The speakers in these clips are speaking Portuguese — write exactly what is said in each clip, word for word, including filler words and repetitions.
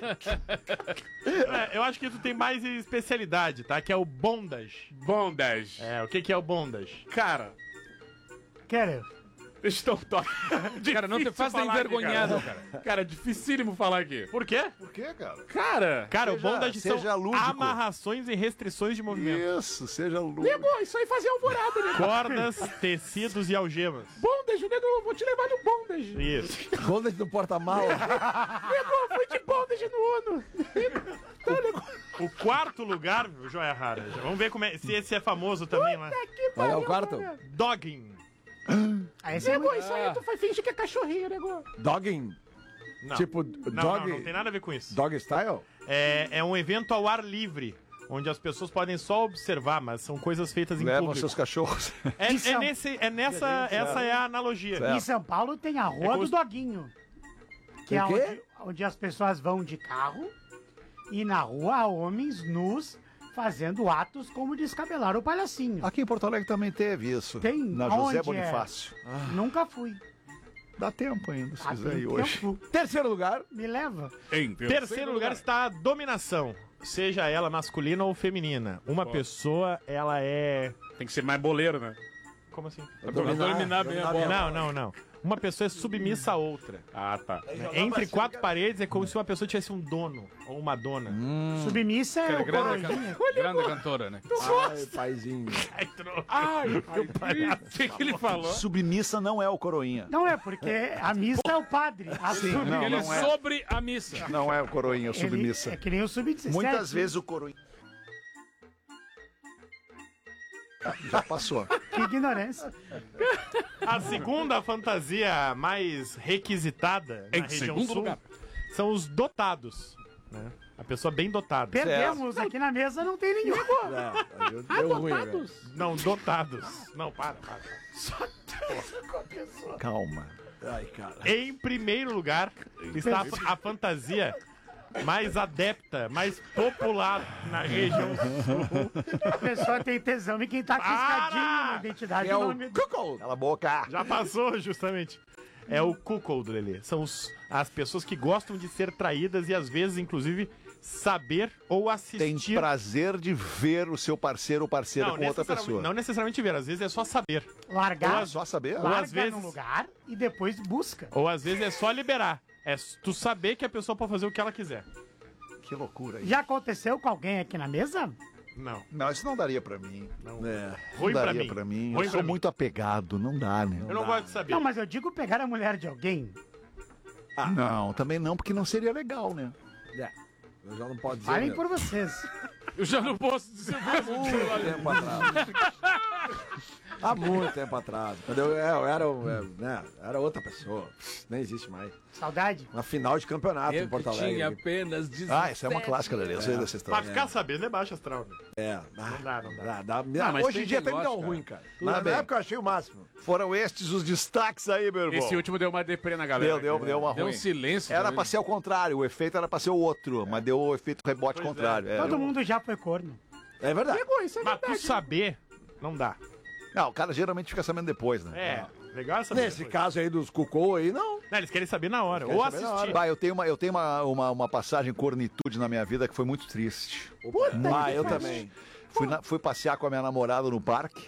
É, eu acho que tu tem mais especialidade, tá? Que é o bondage. Bondage. É, o que que é o bondage? Cara, Quero. estou to... Cara, não te Difícil faça falar envergonhado, aqui, cara. Cara, é dificílimo falar aqui. Por quê? Por quê, cara? Cara, Cara, Seja- o bondage são seja lúdico. amarrações e restrições de movimento. Isso, seja lúdico. nego, isso aí fazia alvorada, nego. Cordas, tecidos e algemas. Bondage, nego, eu vou te levar no bondage. Isso. Bondage do porta-mala. Nego, fui de bondage no Uno. O quarto lugar, joia rara. Vamos ver como é, se esse é famoso também lá. Olha é o quarto. Dogging. Ah, esse é muito... Isso aí tu faz finge que é cachorrinho, nego. Dogging. Não. Tipo, não, dog... não, não tem nada a ver com isso. Dog style? É, é um evento ao ar livre, onde as pessoas podem só observar, mas são coisas feitas em Levam público. seus cachorros. É, Isso é, é um- nesse, é nessa, essa é a analogia. Em São Paulo tem a Rua É como do Doguinho. Que O é quê? onde, onde as pessoas vão de carro e na rua há homens nus fazendo atos como descabelar o palhacinho. Aqui em Porto Alegre também teve isso. Tem? Na José Aonde é? Bonifácio. Nunca fui. Dá tempo ainda, se Ah, quiser tem ir hoje. tempo. Terceiro lugar. Me leva. Em Terceiro lugar está a dominação, seja ela masculina ou feminina. Uma pessoa, ela é... Tem que ser mais boleiro, né? Como assim? Pra dominar bem a bola. Não, não, não. Uma pessoa é submissa a outra. Ah, tá. Entre quatro paredes é como se uma pessoa tivesse um dono ou uma dona. Submissa é o Grande, coroinha. can- grande cantora, né? Ai, paizinho. Ai, troca. Ai, o que, que ele falou? Submissa não é o coroinha. Não é, porque a missa é o padre. A Sim, sub- não, Ele não é. sobre a missa. Não é o coroinha, o ele- submissa. É que nem o sub dezessete. Muitas vezes o coroinha... Ah, já passou. Que ignorância. A segunda fantasia mais requisitada na Em região segundo sul lugar. são os dotados, né? A pessoa bem dotada. Perdemos. Aqui na mesa não tem nenhum. É, deu, deu ruim, velho. Não, dotados. Não, para, para. para. Calma. Ai, cara. Em primeiro lugar está a, a fantasia mais adepta, mais popular na região sul. A pessoa tem tesão em quem tá com Para! escadinho na identidade. É do o nome do- Cuckold. Cala a boca. Já passou, justamente. É o cuckold, Lelê. São os, as pessoas que gostam de ser traídas e às vezes, inclusive, saber ou Tem assistir. prazer de ver o seu parceiro ou parceira com outra necessariamente- pessoa. não necessariamente ver, às vezes é só saber. Largar, É só saber? Ou larga às vezes- num lugar e depois busca. Ou às vezes é só liberar. É tu saber que a pessoa pode fazer o que ela quiser. Que loucura isso. Já aconteceu com alguém aqui na mesa? Não. Não, isso não daria pra mim. Não, É. Ruim pra daria mim. pra mim. Ruim Eu pra sou mim. muito apegado, não dá, né? Eu não gosto de saber. Não, mas eu digo pegar a mulher de alguém. Não, também não, porque não seria legal, né? É. Eu já não posso dizer. Falem meu. por vocês. Eu já não posso dizer mesmo. Muito tempo atrás. Há muito tempo atrás. Quando eu, é, eu era, um, é, né, era outra pessoa. Nem existe mais. Saudade. Uma final de campeonato Eu em Porto que Alegre. tinha apenas dezessete. Ah, essa é uma clássica, Lelê. Eu sei dessa Pra história. ficar sabendo é baixo astral. né? É. Não dá, não dá. Dá, dá, mas hoje tem em dia quem até me dá um gosta, ruim, cara. Mas Na bem. época eu achei o máximo. Foram estes os destaques aí, meu irmão. Esse último deu uma deprê na galera. Deu, deu, aqui. deu uma Deu um ruim. silêncio. Era também. pra ser o contrário, o efeito era pra ser o outro, mas deu o efeito rebote Pois é. contrário. É. Todo mundo já foi corno. É verdade. Mas tu saber, não dá. Não, o cara geralmente fica sabendo depois, né? É, legal é saber. Nesse depois. caso aí dos cucô aí, não. Não, eles querem saber na hora. Querem Ou saber na assistir. Bah, eu tenho, uma, eu tenho uma, uma, uma passagem cornitude na minha vida que foi muito triste. Ah, eu também. Fui, na- fui passear com a minha namorada no parque.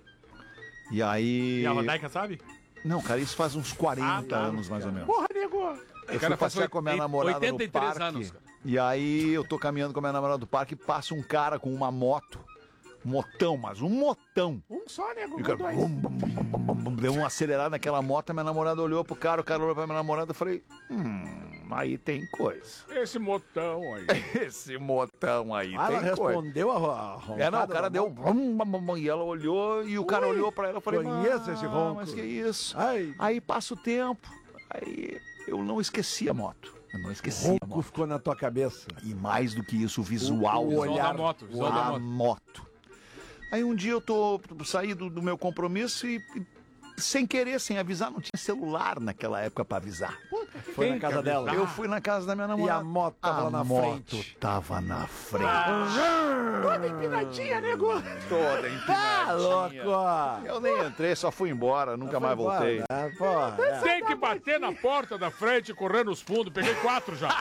E aí. E a Rodaica sabe? Não, cara, isso faz uns quarenta Ah, tá. anos mais ou menos. Porra, nego. Eu fui cara faz passear com a minha oit- namorada oitenta e no três parque. anos, cara. E aí eu tô caminhando com a minha namorada do parque e passa um cara com uma moto. Motão, mas um motão. Um só, nego. E o Não cara, dois. bum, bum, bum, bum, bum, bum, deu um acelerado naquela moto, a minha namorada olhou pro cara, o cara olhou pra minha namorada e falei, hum, aí tem coisa. Esse motão aí. Esse motão aí Ah, ela tem coisa. respondeu a, a roncada É, não, o cara da deu. moto. bum, bum, bum, bum, E ela olhou e o cara Ui, olhou pra ela e falei, conheço "Ah, esse ronco." Mas que isso? Ai, Aí passa o tempo, aí eu não esqueci a moto. Eu não esqueci a ronco moto. ficou na tua cabeça. E mais do que isso, o visual. O Visual olhar. da moto. Visual da a moto. moto. Aí um dia eu tô saí do, do meu compromisso e, e sem querer, sem avisar, não tinha celular naquela época pra avisar. Foi na casa dela. Eu fui na casa da minha namorada. E a moto tava a lá na moto frente. tava na frente. Toda empinadinha, nego. Toda Ah, empinadinha. louco! Eu nem entrei, só fui embora, nunca mais voltei. Ah, pô, é. Tem que bater na porta da frente, correr nos fundos. Peguei quatro já.